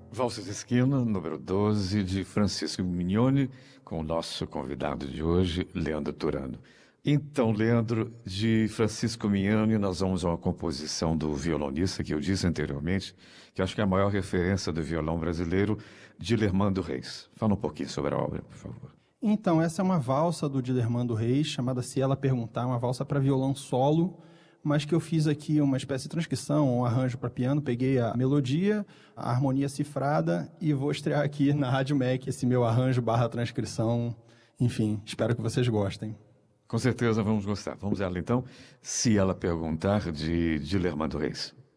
Valsa de Esquina, número 12, de Francisco Mignoni, com o nosso convidado de hoje, Leandro Turano. Então, Leandro, de Francisco Mignoni, nós vamos a uma composição do violonista que eu disse anteriormente, que acho que é a maior referência do violão brasileiro, Dilermando Reis. Fala um pouquinho sobre a obra, por favor. Então, essa é uma valsa do Dilermando Reis, chamada Se Ela Perguntar, uma valsa para violão solo, mas que eu fiz aqui uma espécie de transcrição, um arranjo para piano, peguei a melodia, a harmonia cifrada e vou estrear aqui na Rádio MEC esse meu arranjo / transcrição. Enfim, espero que vocês gostem. Com certeza vamos gostar. Vamos a ela então. Se Ela Perguntar, de Dilermando Reis.